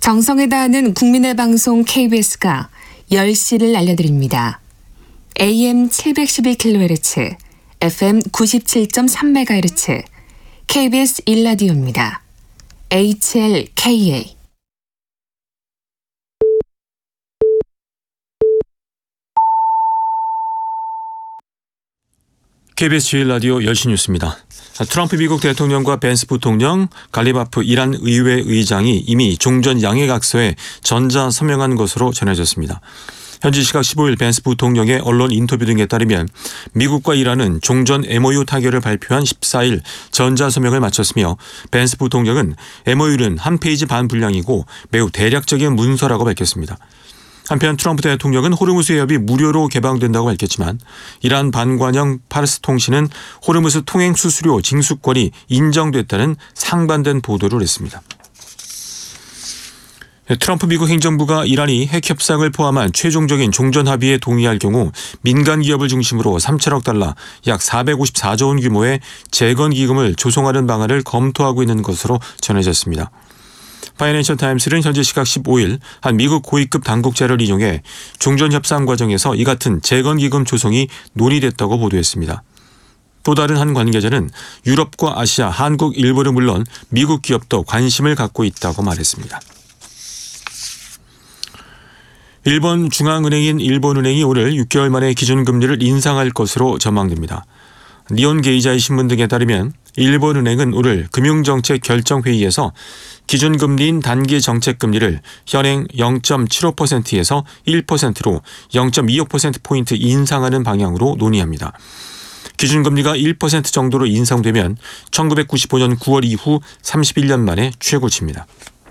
정성을 다하는 국민의 방송 KBS가 10시를 알려드립니다. AM 712kHz, FM 97.3MHz, KBS 1라디오입니다. HLKA. KBS 제1라디오 10시 뉴스입니다. 트럼프 미국 대통령과 벤스 부통령, 갈리바프 이란 의회 의장이 이미 종전 양해각서에 전자 서명한 것으로 전해졌습니다. 현지 시각 15일 벤스 부통령의 언론 인터뷰 등에 따르면 미국과 이란은 종전 MOU 타결을 발표한 14일 전자 서명을 마쳤으며 벤스 부통령은 MOU는 한 페이지 반 분량이고 매우 대략적인 문서라고 밝혔습니다. 한편 트럼프 대통령은 호르무즈 해협이 무료로 개방된다고 밝혔지만 이란 반관영 파르스 통신은 호르무즈 통행 수수료 징수권이 인정됐다는 상반된 보도를 했습니다. 트럼프 미국 행정부가 이란이 핵 협상을 포함한 최종적인 종전 합의에 동의할 경우 민간 기업을 중심으로 3천억 달러 약 454조 원 규모의 재건 기금을 조성하는 방안을 검토하고 있는 것으로 전해졌습니다. 파이낸셜 타임스는 현지 시각 15일 한 미국 고위급 당국자를 인용해 종전 협상 과정에서 이 같은 재건 기금 조성이 논의됐다고 보도했습니다. 또 다른 한 관계자는 유럽과 아시아, 한국, 일본은 물론 미국 기업도 관심을 갖고 있다고 말했습니다. 일본 중앙은행인 일본은행이 오늘 6개월 만에 기준금리를 인상할 것으로 전망됩니다. 니온 게이자이 신문 등에 따르면 일본은행은 오늘 금융정책결정회의에서 기준금리인 단기정책금리를 현행 0.75%에서 1%로 0.25%포인트 인상하는 방향으로 논의합니다. 기준금리가 1% 정도로 인상되면 1995년 9월 이후 31년 만에 최고치입니다.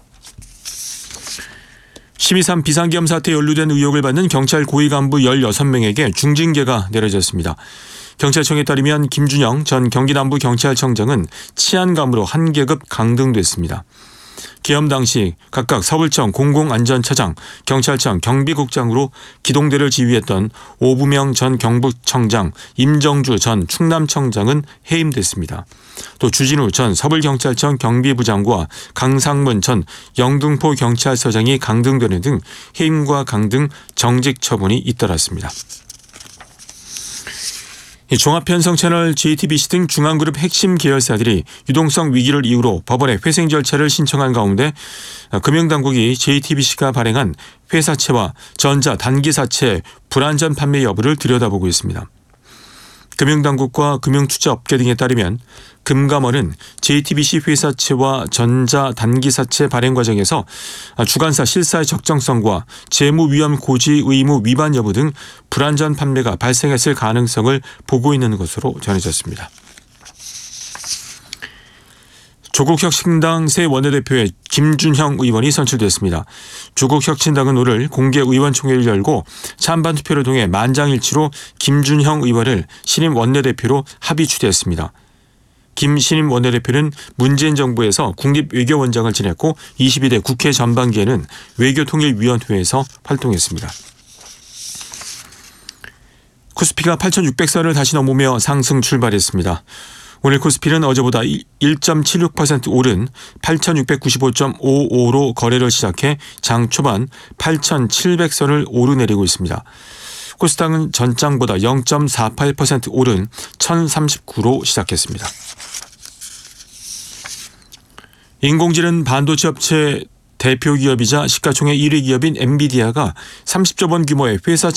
12.3 비상계엄 사태에 연루된 의혹을 받는 경찰 고위 간부 16명에게 중징계가 내려졌습니다. 경찰청에 따르면 김준영 전 경기남부경찰청장은 치안감으로 한 계급 강등됐습니다. 계엄 당시 각각 서울청 공공안전처장, 경찰청 경비국장으로 기동대를 지휘했던 오부명 전 경북청장, 임정주 전 충남청장은 해임됐습니다. 또 주진우 전 서울경찰청 경비부장과 강상문 전 영등포경찰서장이 강등되는 등 해임과 강등, 정직 처분이 잇따랐습니다. 종합편성 채널 JTBC 등 중앙그룹 핵심 계열사들이 유동성 위기를 이유로 법원에 회생 절차를 신청한 가운데 금융당국이 JTBC가 발행한 회사채와 전자 단기사채 불안전 판매 여부를 들여다보고 있습니다. 금융당국과 금융투자업계 등에 따르면 금감원은 JTBC 회사채와 전자 단기사채 발행 과정에서 주관사 실사의 적정성과 재무위험 고지 의무 위반 여부 등 불안전 판매가 발생했을 가능성을 보고 있는 것으로 전해졌습니다. 조국혁신당 새 원내대표에 김준형 의원이 선출됐습니다. 조국혁신당은 오늘 공개 의원총회를 열고 찬반 투표를 통해 만장일치로 김준형 의원을 신임 원내대표로 합의 추대했습니다. 김 신임 원내대표는 문재인 정부에서 국립외교원장을 지냈고 22대 국회 전반기에는 외교통일위원회에서 활동했습니다. 코스피가 8,600선을 다시 넘으며 상승 출발했습니다. 오늘 코스피는 어제보다 1.76% 오른 8,695.55로 거래를 시작해 장 초반 8,700선을 오르내리고 있습니다. 코스닥은 전장보다 0.48% 오른 1,039로 시작했습니다. 인공지능 반도체 업체 대표 기업이자 시가총액 1위 기업인 엔비디아가 30조 원 규모의 회사